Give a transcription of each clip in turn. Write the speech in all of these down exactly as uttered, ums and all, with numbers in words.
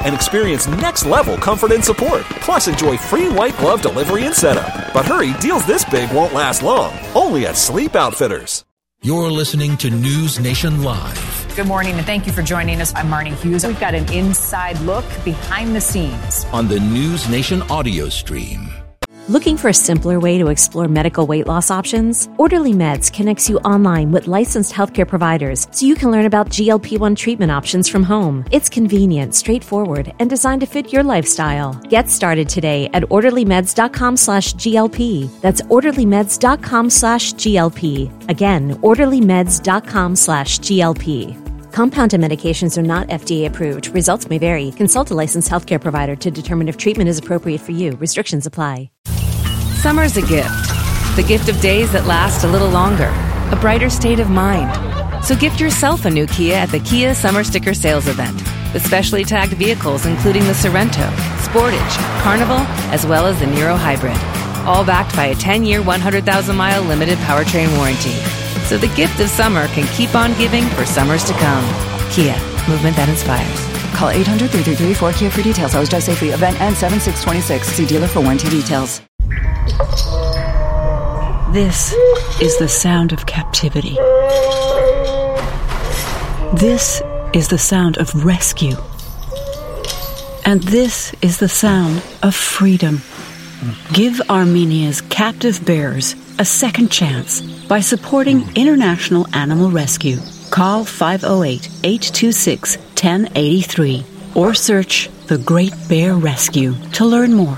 and experience next-level comfort and support. Plus, enjoy free white glove delivery and setup. But hurry, deals this big won't last long. Only at Sleep Outfitters. You're listening to News Nation Live. Good morning, and thank you for joining us. I'm Marnie Hughes. We've got an inside look behind the scenes on the News Nation audio stream. Looking for a simpler way to explore medical weight loss options? Orderly Meds connects you online with licensed healthcare providers so you can learn about G L P one treatment options from home. It's convenient, straightforward, and designed to fit your lifestyle. Get started today at orderlymeds.com slash GLP. That's orderlymeds.com slash GLP. Again, orderlymeds.com slash GLP. Compounded medications are not F D A approved. Results may vary. Consult a licensed healthcare provider to determine if treatment is appropriate for you. Restrictions apply. Summer's a gift. The gift of days that last a little longer. A brighter state of mind. So gift yourself a new Kia at the Kia Summer Sticker Sales Event. With specially tagged vehicles including the Sorento, Sportage, Carnival, as well as the Niro Hybrid. All backed by a ten-year, one hundred thousand mile limited powertrain warranty. So the gift of summer can keep on giving for summers to come. Kia, movement that inspires. Call eight hundred, three three three, four K I A for details. Always drive safely. Event ends seven six twenty-six. See dealer for warranty details. This is the sound of captivity. This is the sound of rescue. And this is the sound of freedom. Give Armenia's captive bears a second chance by supporting International Animal Rescue. Call five oh eight, eight two six, one oh eight three or search The Great Bear Rescue to learn more.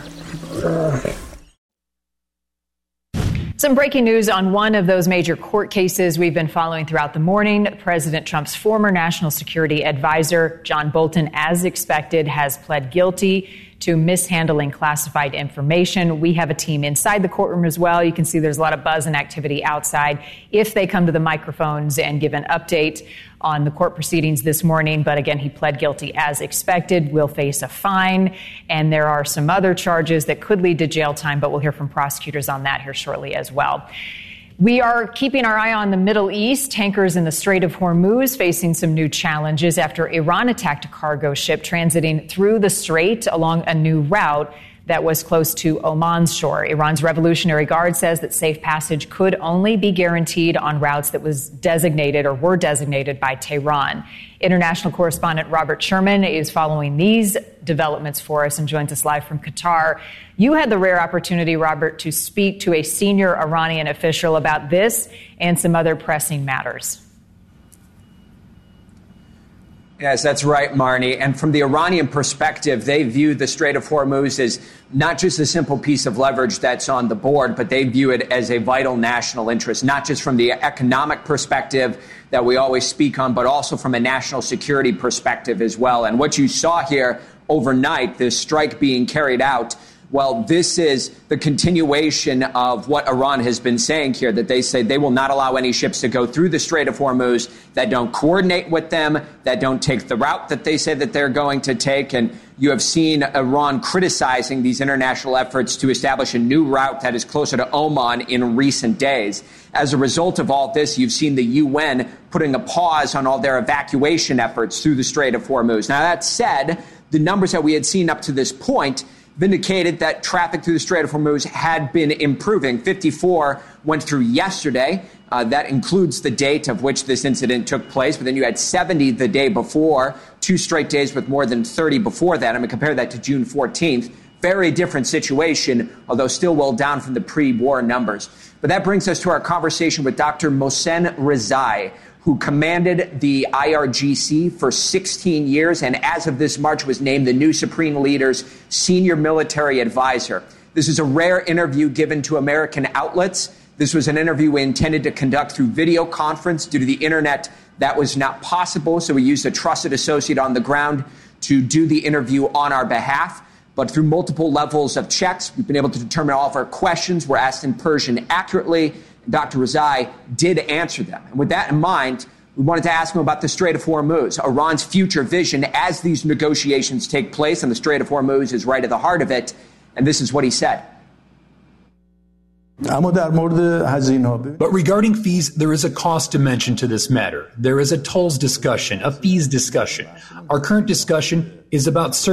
Some breaking news on one of those major court cases we've been following throughout the morning. President Trump's former national security advisor, John Bolton, as expected, has pled guilty to mishandling classified information. We have a team inside the courtroom as well. You can see there's a lot of buzz and activity outside if they come to the microphones and give an update on the court proceedings this morning. But again, he pled guilty as expected, will face a fine. And there are some other charges that could lead to jail time, but we'll hear from prosecutors on that here shortly as well. We are keeping our eye on the Middle East. Tankers in the Strait of Hormuz facing some new challenges after Iran attacked a cargo ship transiting through the strait along a new route that was close to Oman's shore. Iran's Revolutionary Guard says that safe passage could only be guaranteed on routes that was designated or were designated by Tehran. International correspondent Robert Sherman is following these developments for us and joins us live from Qatar. You had the rare opportunity, Robert, to speak to a senior Iranian official about this and some other pressing matters. Yes, that's right, Marnie. And from the Iranian perspective, they view the Strait of Hormuz as not just a simple piece of leverage that's on the board, but they view it as a vital national interest, not just from the economic perspective that we always speak on, but also from a national security perspective as well. And what you saw here overnight, this strike being carried out, well, this is the continuation of what Iran has been saying here, that they say they will not allow any ships to go through the Strait of Hormuz that don't coordinate with them, that don't take the route that they say that they're going to take. And you have seen Iran criticizing these international efforts to establish a new route that is closer to Oman in recent days. As a result of all this, you've seen the U N putting a pause on all their evacuation efforts through the Strait of Hormuz. Now, that said, the numbers that we had seen up to this point vindicated that traffic through the Strait of Hormuz had been improving. fifty-four went through yesterday. Uh, that includes the date of which this incident took place. But then you had seventy the day before, two straight days with more than thirty before that. I mean, compare that to June fourteenth. Very different situation, although still well down from the pre-war numbers. But that brings us to our conversation with Doctor Mohsen Rezai, who commanded the I R G C for sixteen years and as of this March was named the new Supreme Leader's senior military advisor. This is a rare interview given to American outlets. This was an interview we intended to conduct through video conference. Due to the internet, that was not possible, so we used a trusted associate on the ground to do the interview on our behalf. But through multiple levels of checks, we've been able to determine all of our questions were asked in Persian accurately. Doctor Rezai did answer them. And with that in mind, we wanted to ask him about the Strait of Hormuz, Iran's future vision as these negotiations take place, and the Strait of Hormuz is right at the heart of it. And this is what he said. But regarding fees, there is a cost dimension to this matter. There is a tolls discussion, a fees discussion. Our current discussion is about